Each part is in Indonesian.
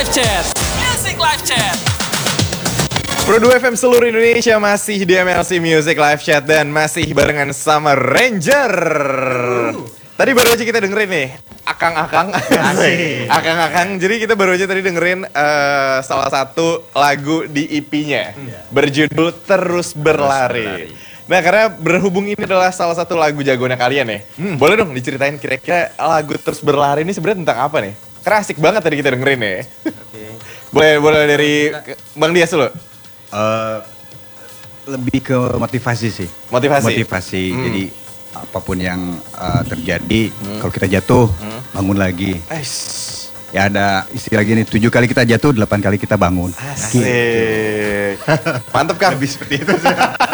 Live Chat. Music Live Chat. Pro 2 FM seluruh Indonesia masih di MLC Music Live Chat dan masih barengan sama Ranger. Tadi baru aja kita dengerin nih Akang-akang. Akang-akang. Jadi kita baru aja tadi dengerin salah satu lagu di EP-nya berjudul Terus Berlari. Nah, karena berhubung ini adalah salah satu lagu jagoannya kalian ya. Boleh dong diceritain kira-kira lagu Terus Berlari ini sebenarnya tentang apa nih? Karena asik banget tadi kita dengerin ya. Boleh dari Bang Dias dulu. Lebih ke motivasi sih. Motivasi. Jadi apapun yang terjadi, kalau kita jatuh, bangun lagi. Ya ada istilah gini, 7 kali kita jatuh, 8 kali kita bangun. Asik. Mantep Kang. Lebih seperti itu.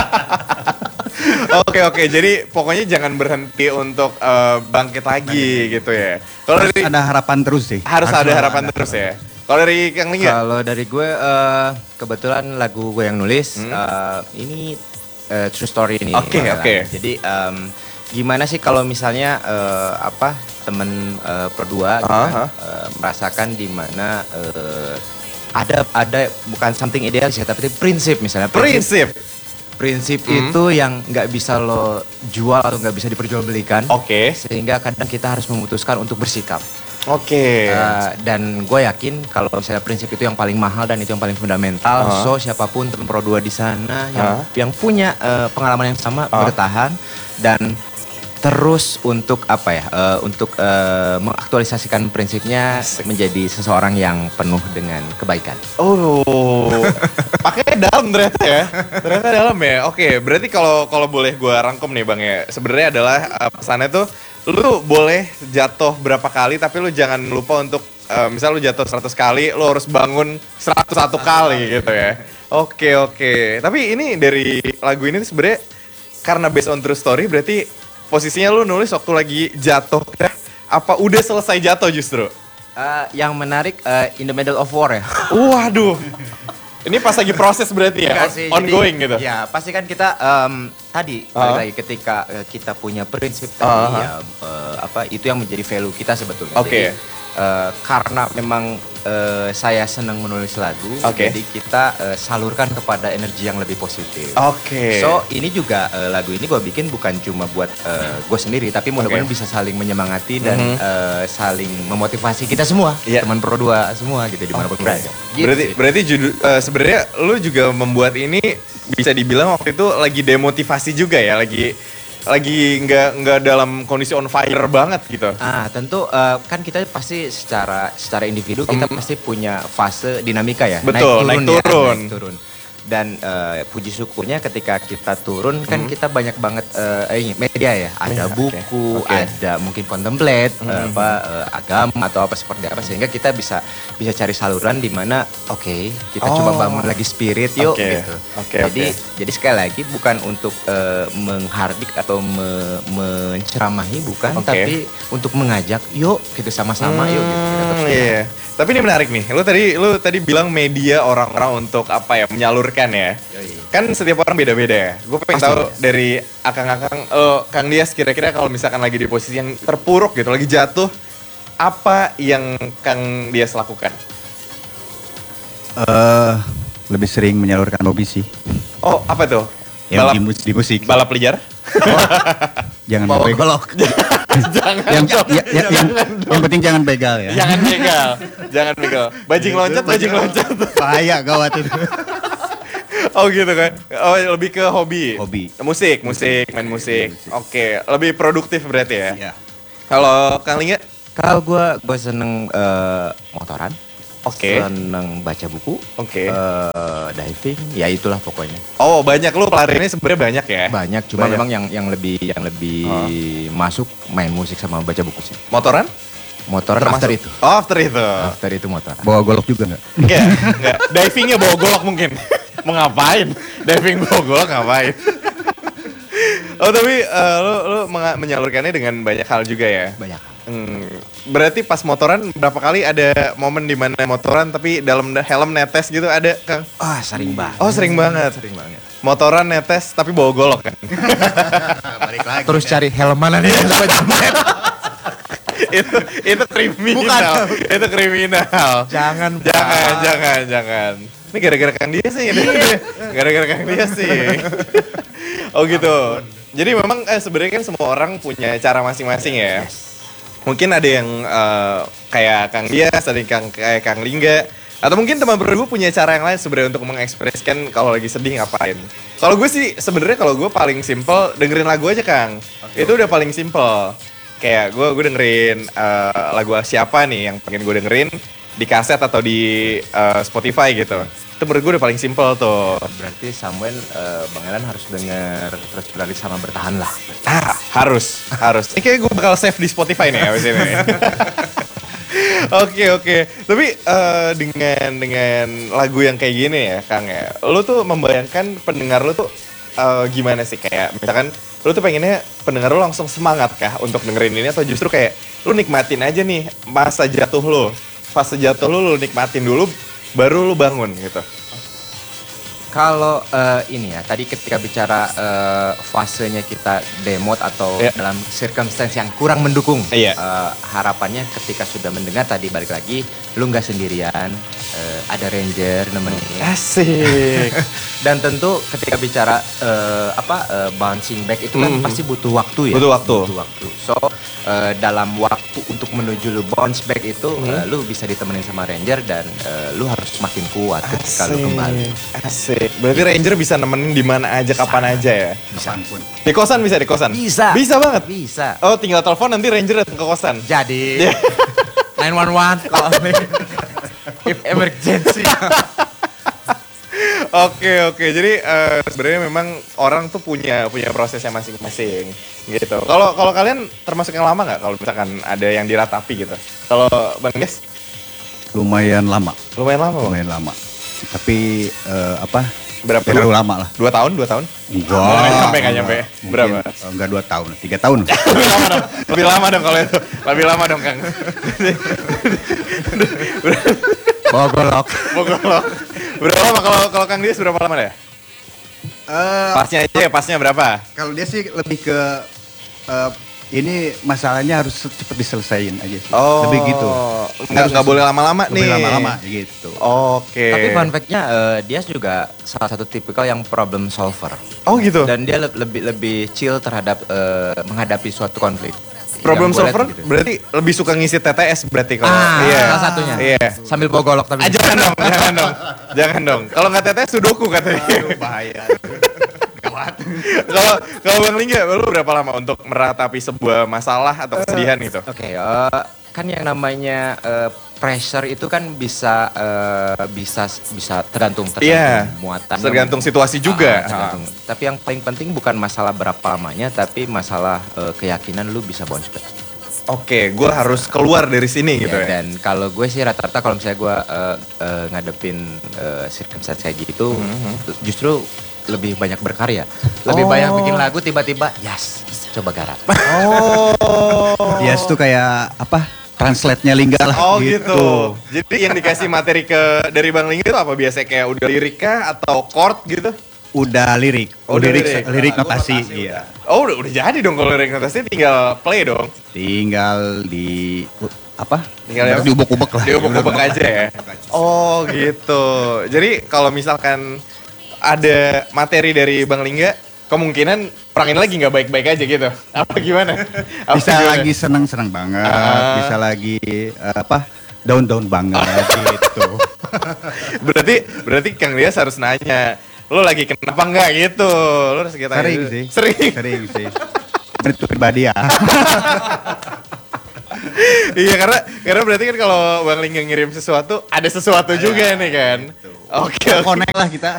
Oke. Jadi pokoknya jangan berhenti untuk bangkit lagi gitu ya. Kalau dari Ada harapan terus sih. harus ada harapan terus ya. Kalau dari Kang Lingga? Kalau dari gue, kebetulan lagu gue yang nulis, ini true story nih. Oke. Jadi gimana sih kalau misalnya temen Pro 2 gitu kan, merasakan di mana ada bukan something ideal sih, tapi prinsip misalnya. Prinsip itu yang nggak bisa lo jual atau nggak bisa diperjualbelikan. Oke. Sehingga kadang kita harus memutuskan untuk bersikap. Oke. Dan gue yakin kalau misalnya prinsip itu yang paling mahal dan itu yang paling fundamental, so siapapun teman Pro 2 di sana yang punya pengalaman yang sama bertahan dan terus untuk mengaktualisasikan prinsipnya menjadi seseorang yang penuh dengan kebaikan. Pakai dalam ternyata ya. Ternyata dalam ya. Oke, berarti kalau boleh gue rangkum nih Bang ya. Sebenarnya adalah pesannya tuh lu boleh jatuh berapa kali tapi lu jangan lupa untuk misal lu jatuh 100 kali, lu harus bangun 101 kali gitu ya. Oke. Tapi ini dari lagu ini sebenarnya karena based on true story berarti posisinya lu nulis waktu lagi jatuh ya? Apa udah selesai jatuh justru? Yang menarik in the middle of war ya. Waduh. Ini pas lagi proses berarti ya? Ongoing jadi, gitu? Ya pasti kan kita tadi balik lagi ketika kita punya prinsip tadi itu yang menjadi value kita sebetulnya. Oke. Jadi, karena memang saya senang menulis lagu, jadi kita salurkan kepada energi yang lebih positif. Oke. So ini juga lagu ini gue bikin bukan cuma buat gue sendiri, tapi mudah-mudahan bisa saling menyemangati dan saling memotivasi kita semua, teman Pro 2 semua gitu dimanapun berada. Gitu. Berarti sebenarnya lu juga membuat ini bisa dibilang waktu itu lagi demotivasi juga ya, lagi nggak dalam kondisi on fire banget gitu. Tentu kan kita pasti secara individu kita pasti punya fase dinamika ya. Betul, naik turun. Dan puji syukurnya ketika kita turun kan kita banyak banget media ya. Ada buku, ada mungkin contemplate, agama atau apa seperti apa, sehingga kita bisa cari saluran di mana kita coba bangun lagi spirit yuk gitu. Jadi sekali lagi bukan untuk menghardik atau menceramahi, bukan, tapi untuk mengajak yuk gitu sama-sama yuk gitu. Iya. Tapi ini menarik nih. Lu tadi bilang media orang-orang untuk menyalurkan ya. Kan setiap orang beda-beda ya. Gue pengen tahu dari Akang-akang, Kang Dias kira-kira kalau misalkan lagi di posisi yang terpuruk gitu, lagi jatuh, apa yang Kang Dias lakukan? Lebih sering menyalurkan hobi sih. Oh, apa tuh? Yang di musik. Balap liar? Jangan bawa golok. Yang penting jangan begal ya. Jangan begal. Bajing loncat. Bahaya gawat itu. Oh gitu kan. Oh lebih ke hobi. Musik, main musik. Oke, lebih produktif berarti ya. Iya. Kalau Kang Lingga? Kalau gue seneng motoran. Seneng baca buku. Diving, ya itulah pokoknya. Oh, banyak lu pelariannya sebenarnya banyak ya? Banyak, cuma memang yang lebih masuk main musik sama baca buku sih. Motoran after itu. After itu motoran. Bawa golok juga enggak? Enggak. Divingnya bawa golok mungkin. Mau ngapain? Diving bawa golok ngapain? Oh, tapi lu menyalurkannya dengan banyak hal juga ya? Banyak hal. Berarti pas motoran berapa kali ada momen di mana motoran tapi dalam helm netes gitu ada, Kang? Sering banget. Oh, sering banget. Motoran netes tapi bawa golok kan? Balik lagi. Terus cari helm mana nih yang supaya jempet. itu kriminal. Itu kriminal. Jangan. Ini gara-gara Kang Dia sih. Gara-gara Kang Dia sih. Oh gitu. Jadi memang sebenarnya kan semua orang punya cara masing-masing ya. Mungkin ada yang kayak Kang Dia, ada yang kayak Kang Lingga. Atau mungkin teman berdua punya cara yang lain sebenarnya untuk mengekspresikan kalau lagi sedih ngapain. Kalau gue sih sebenarnya kalau gue paling simple dengerin lagu aja Kang. Itu udah paling simple. Kayak gue dengerin lagu siapa nih yang pengen gue dengerin di kaset atau di Spotify gitu. Itu menurut gue udah paling simple tuh. Berarti Samuel Bang Elan harus denger Terus Berlari Sama Bertahan lah. Harus. Ini kayak gue bakal save di Spotify nih abis ini. Oke. Tapi dengan lagu yang kayak gini ya, Kang ya. Lu tuh membayangkan pendengar lu tuh gimana sih? Kayak misalkan lu tuh pengennya pendengar lu langsung semangat kah untuk dengerin ini atau justru kayak lu nikmatin aja nih masa jatuh lu. Fase jatuh lu nikmatin dulu baru lu bangun gitu. Kalau ini ya, tadi ketika bicara fasenya kita demot atau dalam circumstance yang kurang mendukung, harapannya ketika sudah mendengar tadi balik lagi, lu nggak sendirian, ada ranger nemenin. Asik. Dan tentu ketika bicara bouncing back itu kan pasti butuh waktu ya. Butuh waktu. So dalam waktu untuk menuju lu bounce back itu, lu bisa ditemenin sama ranger dan lu harus semakin kuat ketika lu kembali. Asik. Berarti ranger bisa nemenin di mana aja, kapan aja ya? Bisa. Di kosan bisa di kosan? Bisa. Bisa banget? Bisa. Oh tinggal telepon nanti ranger datang ke kosan? Jadi 911 kalau if emergency. Oke. Jadi sebenarnya memang orang tuh punya prosesnya masing-masing gitu. Kalau kalian termasuk yang lama nggak? Kalau misalkan ada yang diratapi gitu. Kalau Bang Des? Lumayan lama. Lumayan lama. Lumayan lama. Tapi Berapa? terlalu lama lah. 2 tahun? 2 tahun? Enggak. Nggak nyampe. Mungkin, Berapa? Enggak 2 tahun, 3 tahun. Lebih lama dong kalau itu. Lebih lama dong Kang. Bogolok. Berapa lama kalau Kang Dias berapa lama deh? Pasnya aja ya, pasnya berapa? Kalau dia sih lebih ke ini masalahnya harus cepat diselesaikan aja sih. Oh. Lebih gitu. Nggak boleh lama-lama nih. Lebih lama-lama gitu. Oke. Tapi fun fact-nya dia juga salah satu tipikal yang problem solver. Oh gitu. Dan dia lebih chill terhadap menghadapi suatu konflik. Problem Yang gua lihat solver gitu. berarti lebih suka ngisi TTS berarti kalau. Salah satunya. Iya. Sambil bogolok tapi. Jangan dong. Kalau nggak TTS sudoku katanya. Bahaya. Kalau Bang Lingga, lu berapa lama untuk meratapi sebuah masalah atau kesedihan gitu? Oke, kan yang namanya pressure itu kan bisa tergantung muatan. Tergantung situasi juga. Tergantung. Tapi yang paling penting bukan masalah berapa lamanya, tapi masalah keyakinan lu bisa bounce back. Oke, gue harus keluar dari sini gitu ya. Dan kalau gue sih rata-rata kalau misalnya gue ngadepin circumstance kayak gitu, justru lebih banyak berkarya. Lebih banyak bikin lagu tiba-tiba, coba garap. Yes tuh kayak apa? Translate-nya Lingga lah. Oh gitu. Jadi yang dikasih materi dari Bang Lingga itu apa biasanya kayak udah lirik kah atau chord gitu? Udah lirik. Lirik notasi. Iya. Oh udah jadi dong kalau lirik notasi tinggal play dong. Tinggal di apa? Tinggal diubek-ubek lah. Diubek-ubek aja ya. Oh gitu. Jadi kalau misalkan ada materi dari Bang Lingga, kemungkinan orang ini lagi nggak baik-baik aja gitu. Apa gimana? Bisa lagi senang-senang banget, bisa lagi down-down banget gitu. berarti Kang Dias harus nanya, lo lagi kenapa enggak gitu? Lo harus kita Sering sih. Sering sih. Itu pribadi ya. Iya karena berarti kan kalau Bang Lingga ngirim sesuatu, ada sesuatu juga nih kan. Oke. Connect lah kita.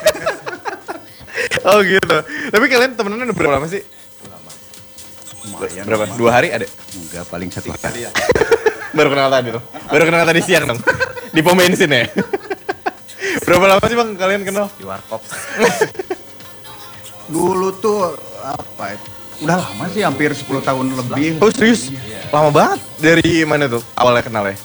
Oh gitu. Tapi kalian temenan udah berapa lama sih? Lumayan. Berapa? 2 hari ada? Enggak, paling 1 hari. Baru kenal tadi tuh. Baru kenal tadi siang dong. Di pom bensin ya. Berapa lama sih Bang kalian kenal? Di warkop. Dulu tuh apa? Udah lama sih, hampir 10 tahun lebih. Oh serius? Lama banget. Dari mana tuh awalnya kenal ya?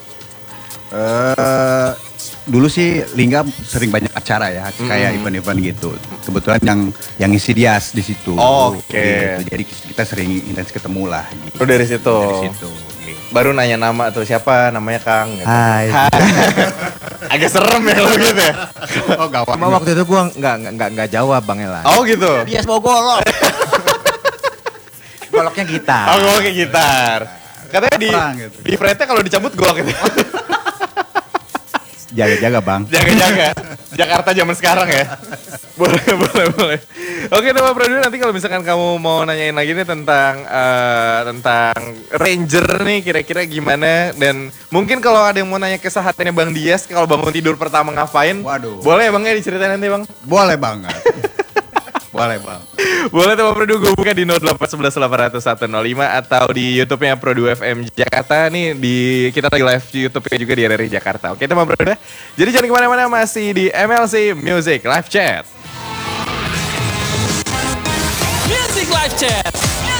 Dulu sih Lingga sering banyak acara ya, kayak event-event gitu. Kebetulan yang ngisi Dias di situ. Oke. Gitu. Jadi kita sering intens ketemu lah. Gitu. Oh dari situ. Dari situ. baru nanya nama tuh siapa namanya Kang gitu. Hai. Agak serem ya kalau gitu ya. Oh gawat. Cuma waktu itu gue nggak jawab Bang Elan. Oh gitu. Dia mau golok. Goloknya gitar. Oh gue kayak gitar. Katanya Perang gitu. di fretnya kalau dicabut gua gitu. Jaga-jaga bang. Jaga-jaga. Jakarta zaman sekarang ya. Boleh. Oke, Pak Produser, nanti kalau misalkan kamu mau nanyain lagi nih tentang Ranger nih kira-kira gimana, dan mungkin kalau ada yang mau nanya kesehariannya Bang Dias kalau bangun tidur pertama ngapain? Waduh. Boleh ya Bang ya diceritain nanti Bang? Boleh banget. Boleh bang. Boleh teman Pro 2 gue buka di 0811 800 105 atau di YouTube-nya Pro 2 FM Jakarta. Nih kita lagi live di YouTube-nya juga di RRI Jakarta. Oke teman Pro 2. Jadi jangan kemana-mana, masih di MLC Music Live Chat. Music Live Chat.